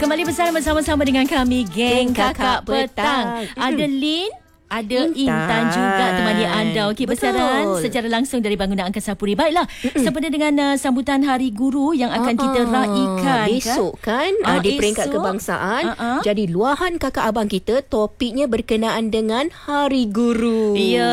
Kembali bersama-sama dengan kami, Geng Kakak Petang. Ada Lin, ada Intan juga temani anda. Okey, bersiaran secara langsung dari Bangunan Angkasa Puri. Baiklah, sempena dengan sambutan Hari Guru yang akan kita raikan besok kan, di peringkat kebangsaan. Jadi luahan kakak abang kita topiknya berkenaan dengan Hari Guru. Ya,